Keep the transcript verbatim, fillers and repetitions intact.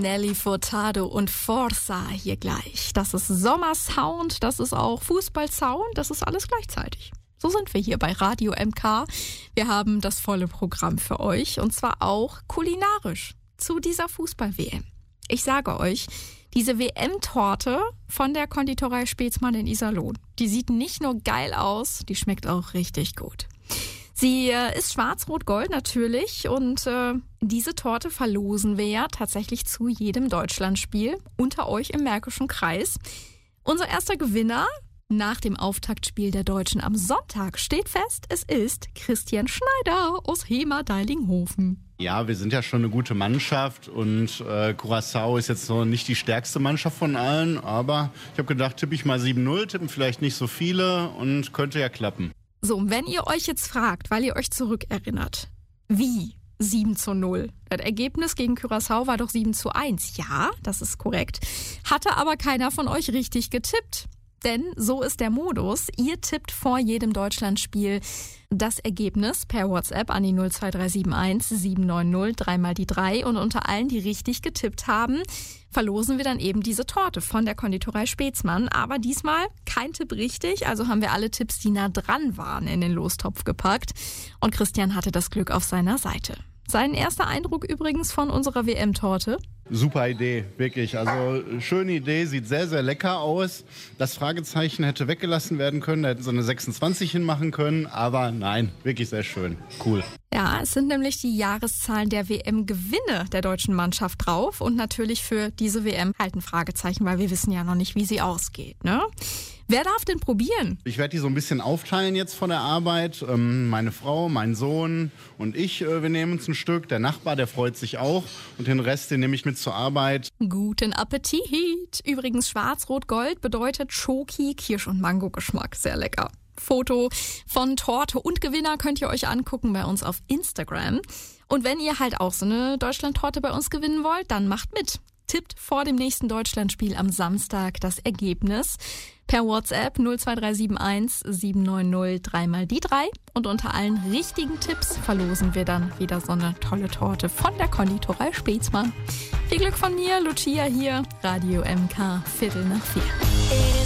Nelly Furtado und Forza hier gleich. Das ist Sommersound, das ist auch Fußballsound, das ist alles gleichzeitig. So sind wir hier bei Radio M K. Wir haben das volle Programm für euch und zwar auch kulinarisch zu dieser Fußball-W M. Ich sage euch, diese W M-Torte von der Konditorei Spätzmann in Iserlohn, die sieht nicht nur geil aus, die schmeckt auch richtig gut. Sie äh, ist schwarz-rot-gold natürlich und äh, diese Torte verlosen wir ja tatsächlich zu jedem Deutschlandspiel unter euch im Märkischen Kreis. Unser erster Gewinner nach dem Auftaktspiel der Deutschen am Sonntag steht fest, es ist Christian Schneider aus Hema-Deilinghofen. Ja, wir sind ja schon eine gute Mannschaft und äh, Curaçao ist jetzt noch nicht die stärkste Mannschaft von allen, aber ich habe gedacht, tippe ich mal sieben null, tippen vielleicht nicht so viele und könnte ja klappen. So, wenn ihr euch jetzt fragt, weil ihr euch zurückerinnert, wie sieben zu null? Das Ergebnis gegen Curaçao war doch sieben zu eins. Ja, das ist korrekt. Hatte aber keiner von euch richtig getippt. Denn so ist der Modus. Ihr tippt vor jedem Deutschlandspiel das Ergebnis per WhatsApp an die null zwei drei sieben eins sieben neun null drei mal die drei und unter allen, die richtig getippt haben, verlosen wir dann eben diese Torte von der Konditorei Spätzmann. Aber diesmal kein Tipp richtig, also haben wir alle Tipps, die nah dran waren, in den Lostopf gepackt. Und Christian hatte das Glück auf seiner Seite. Sein erster Eindruck übrigens von unserer W M-Torte? Super Idee, wirklich. Also schöne Idee, sieht sehr, sehr lecker aus. Das Fragezeichen hätte weggelassen werden können, da hätten sie eine sechsundzwanzig hinmachen können, aber nein, wirklich sehr schön. Cool. Ja, es sind nämlich die Jahreszahlen der W M-Gewinne der deutschen Mannschaft drauf und natürlich für diese W M halt ein Fragezeichen, weil wir wissen ja noch nicht, wie sie ausgeht, ne? Wer darf denn probieren? Ich werde die so ein bisschen aufteilen jetzt von der Arbeit. Ähm, meine Frau, mein Sohn und ich, äh, wir nehmen uns ein Stück. Der Nachbar, der freut sich auch. Und den Rest, den nehme ich mit zur Arbeit. Guten Appetit! Übrigens schwarz-rot-gold bedeutet Schoki, Kirsch- und Mango-Geschmack. Sehr lecker. Foto von Torte und Gewinner könnt ihr euch angucken bei uns auf Instagram. Und wenn ihr halt auch so eine Deutschland-Torte bei uns gewinnen wollt, dann macht mit. Tippt vor dem nächsten Deutschlandspiel am Samstag das Ergebnis per WhatsApp null zwei drei sieben eins sieben neun null drei mal die drei und unter allen richtigen Tipps verlosen wir dann wieder so eine tolle Torte von der Konditorei Spätzmann. Viel Glück von mir, Lucia hier, Radio M K, Viertel nach vier.